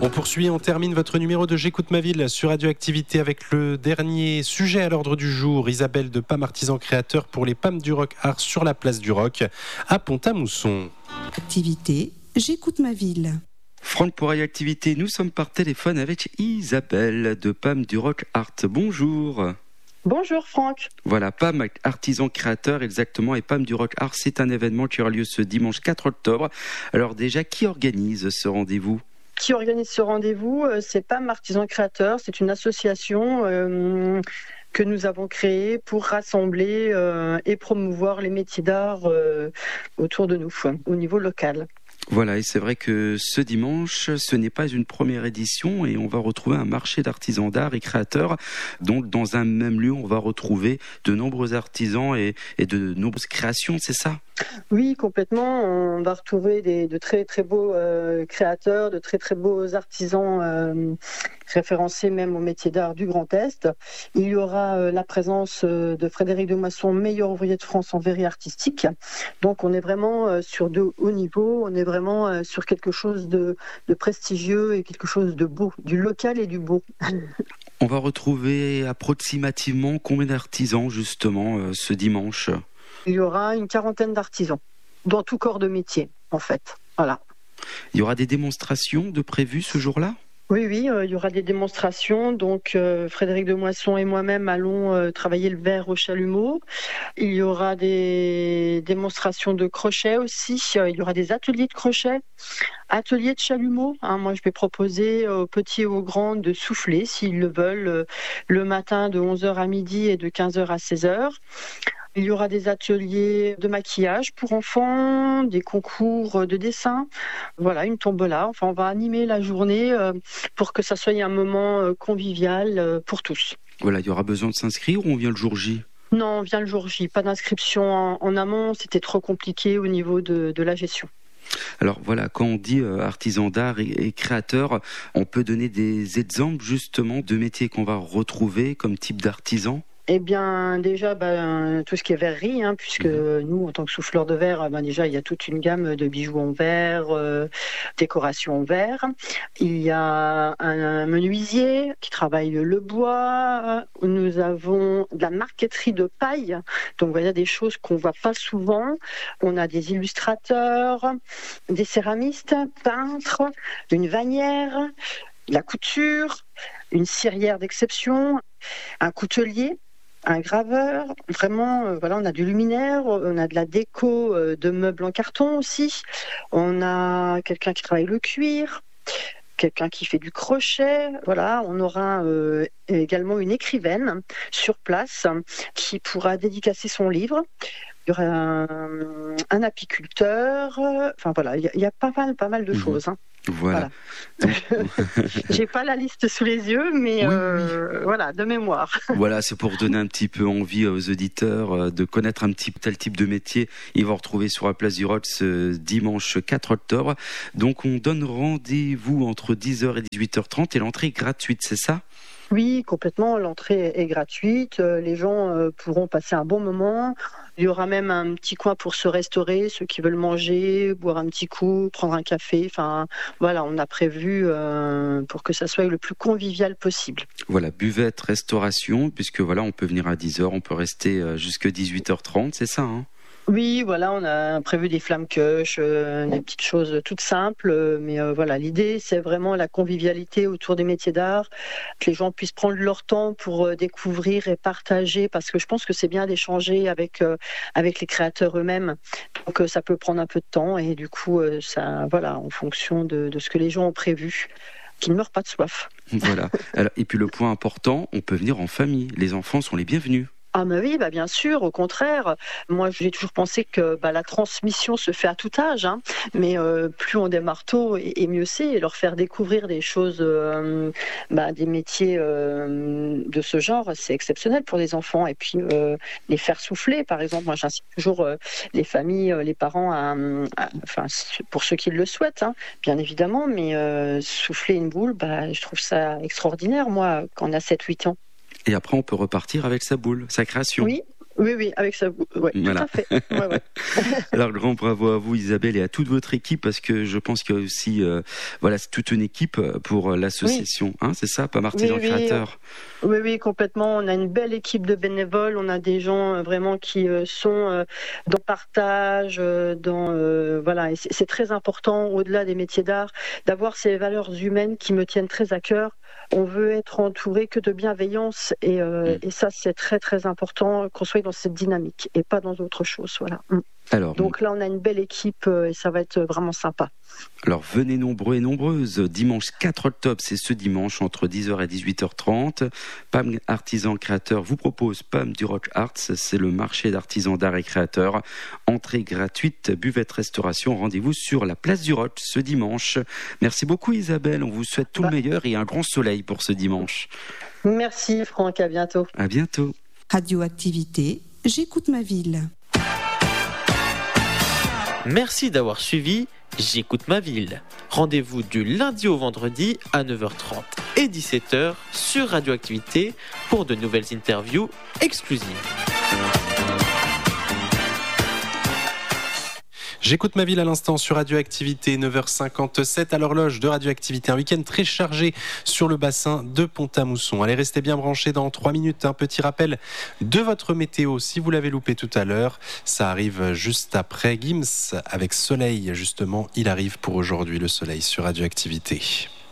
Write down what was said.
On poursuit, on termine votre numéro de J'écoute ma ville sur Radioactivité avec le dernier sujet à l'ordre du jour. Isabelle de PAM Artisan Créateur pour les PAM du Rock Art sur la place du Roc à Pont-à-Mousson. Activité, J'écoute ma ville. Franck pour Radioactivité, nous sommes par téléphone avec Isabelle de PAM du Rock Art. Bonjour. Bonjour Franck. Voilà, PAM Artisan Créateur exactement et PAM du Rock Art, c'est un événement qui aura lieu ce dimanche 4 octobre. Alors déjà, qui organise ce rendez-vous ? Qui organise ce rendez-vous ? C'est PAM Artisan Créateur, c'est une association que nous avons créée pour rassembler et promouvoir les métiers d'art autour de nous, au niveau local. Voilà, et c'est vrai que ce dimanche, ce n'est pas une première édition et on va retrouver un marché d'artisans d'art et créateurs. Donc dans un même lieu, on va retrouver de nombreux artisans et de nombreuses créations, c'est ça ? Oui, complètement. On va retrouver de très très beaux créateurs, de très très beaux artisans référencés même au métier d'art du Grand Est. Il y aura la présence de Frédéric Demoisson, meilleur ouvrier de France en verrerie artistique. Donc on est vraiment sur de haut niveau, on est vraiment sur quelque chose de prestigieux et quelque chose de beau, du local et du beau. On va retrouver approximativement combien d'artisans justement ce dimanche ? Il y aura une quarantaine d'artisans, dans tout corps de métier, en fait. Voilà. Il y aura des démonstrations de prévues ce jour-là ? Oui, il y aura des démonstrations. Donc, Frédéric Demoisson et moi-même allons travailler le verre au chalumeau. Il y aura des démonstrations de crochet aussi. Il y aura des ateliers de crochet, ateliers de chalumeau. Moi, je vais proposer aux petits et aux grands de souffler, s'ils le veulent, le matin de 11h à midi et de 15h à 16h. Il y aura des ateliers de maquillage pour enfants, des concours de dessin, voilà, une tombola. Enfin, on va animer la journée pour que ça soit un moment convivial pour tous. Voilà, il y aura besoin de s'inscrire ou on vient le jour J ? Non, on vient le jour J. Pas d'inscription en amont, c'était trop compliqué au niveau de la gestion. Alors voilà, quand on dit artisan d'art et créateur, on peut donner des exemples justement de métiers qu'on va retrouver comme type d'artisan ? Eh bien, déjà, tout ce qui est verrerie, puisque nous, en tant que souffleurs de verre, déjà, il y a toute une gamme de bijoux en verre, décoration en verre. Il y a un menuisier qui travaille le bois. Nous avons de la marqueterie de paille. Donc, voilà, des choses qu'on voit pas souvent. On a des illustrateurs, des céramistes, peintres, une vannière, de la couture, une cirière d'exception, un coutelier, un graveur, vraiment, voilà, on a du luminaire, on a de la déco de meubles en carton aussi, on a quelqu'un qui travaille le cuir, quelqu'un qui fait du crochet, voilà, on aura également une écrivaine sur place qui pourra dédicacer son livre. Il y aura un apiculteur, enfin voilà, il y a pas mal de choses. Voilà. J'ai pas la liste sous les yeux, mais oui. Voilà, de mémoire. Voilà, c'est pour donner un petit peu envie aux auditeurs de connaître tel type de métier. Ils vont retrouver sur la place du Roc ce dimanche 4 octobre. Donc on donne rendez-vous entre 10h et 18h30 et l'entrée est gratuite, c'est ça ? Oui, complètement. L'entrée est gratuite. Les gens pourront passer un bon moment. Il y aura même un petit coin pour se restaurer, ceux qui veulent manger, boire un petit coup, prendre un café. Enfin, voilà, on a prévu pour que ça soit le plus convivial possible. Voilà, buvette, restauration, puisque voilà, on peut venir à 10h, on peut rester jusqu'à 18h30, c'est ça, hein ? Oui, voilà, on a prévu des flammes-cuches, des petites choses toutes simples, mais voilà, l'idée c'est vraiment la convivialité autour des métiers d'art, que les gens puissent prendre leur temps pour découvrir et partager, parce que je pense que c'est bien d'échanger avec les créateurs eux-mêmes, donc ça peut prendre un peu de temps et du coup ça, voilà, en fonction de ce que les gens ont prévu, qu'ils ne meurent pas de soif. Voilà. Alors, et puis le point important, on peut venir en famille, les enfants sont les bienvenus. Ah mais oui, bien sûr, au contraire. Moi, j'ai toujours pensé que la transmission se fait à tout âge, mais plus on démarre tôt et mieux c'est, et leur faire découvrir des choses, des métiers de ce genre, c'est exceptionnel pour les enfants. Et puis les faire souffler, par exemple, moi j'incite toujours les familles, les parents enfin pour ceux qui le souhaitent, bien évidemment, mais souffler une boule, je trouve ça extraordinaire, moi, quand on a 7-8 ans. Et après, on peut repartir avec sa boule, sa création. Oui, Oui, avec ça, ouais, Voilà. tout à fait. Ouais. Alors grand bravo à vous Isabelle et à toute votre équipe parce que je pense qu'il y a aussi c'est toute une équipe pour l'association, hein, c'est ça, Pam Artisan Créateur. Oui, complètement. On a une belle équipe de bénévoles. On a des gens vraiment qui sont dans le partage, voilà. Et c'est très important au-delà des métiers d'art d'avoir ces valeurs humaines qui me tiennent très à cœur. On veut être entouré que de bienveillance et ça c'est très très important qu'on soit dans cette dynamique et pas dans autre chose. Voilà. Donc là on a une belle équipe et ça va être vraiment sympa. Alors venez nombreux et nombreuses, dimanche 4 octobre, c'est ce dimanche entre 10h et 18h30. Pam Artisan Créateur vous propose Pam du Rock Arts, c'est le marché d'artisans d'art et créateurs. Entrée gratuite, buvette restauration, rendez-vous sur la place du Rock ce dimanche. Merci beaucoup Isabelle, on vous souhaite tout le meilleur et un grand soleil pour ce dimanche. Merci Franck, à bientôt. À bientôt. Radioactivité, j'écoute ma ville. Merci d'avoir suivi J'écoute ma ville. Rendez-vous du lundi au vendredi à 9h30 et 17h sur Radioactivité pour de nouvelles interviews exclusives. J'écoute ma ville à l'instant sur Radioactivité, 9h57 à l'horloge de Radioactivité. Un week-end très chargé sur le bassin de Pont-à-Mousson. Allez, restez bien branchés dans 3 minutes. Un petit rappel de votre météo. Si vous l'avez loupé tout à l'heure, ça arrive juste après Gims avec Soleil. Justement, il arrive pour aujourd'hui le soleil sur Radioactivité.